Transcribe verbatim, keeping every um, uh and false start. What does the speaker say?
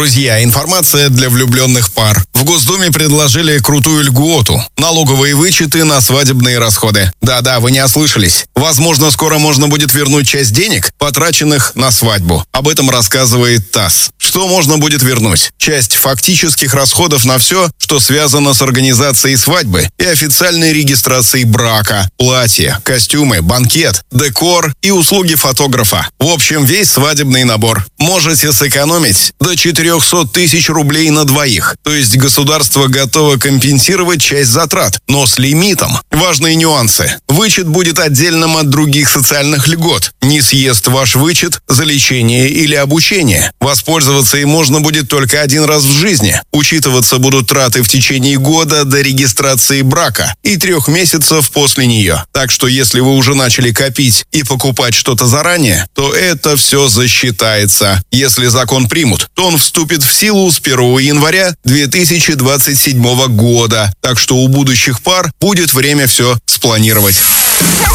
Друзья, информация для влюбленных пар. В Госдуме предложили крутую льготу – налоговые вычеты на свадебные расходы. Да-да, вы не ослышались. Возможно, скоро можно будет вернуть часть денег, потраченных на свадьбу. Об этом рассказывает ТАСС. Что можно будет вернуть? Часть фактических расходов на все, что связано с организацией свадьбы и официальной регистрацией брака, платье, костюмы, банкет, декор и услуги фотографа. В общем, весь свадебный набор. Можете сэкономить до четыреста тысяч рублей на двоих. То есть государство готово компенсировать часть затрат, но с лимитом. Важные нюансы. Вычет будет отдельным от других социальных льгот. Не съест ваш вычет за лечение или обучение. Воспользоваться им можно будет только один раз в жизни. Учитываться будут траты в течение года до регистрации брака и трех месяцев после нее. Так что если вы уже начали копить и покупать что-то заранее, то это все засчитается. Если закон примут, то он вступит в силу с первого января две тысячи двадцать седьмого года. Так что у будущих пар будет время все спланировать.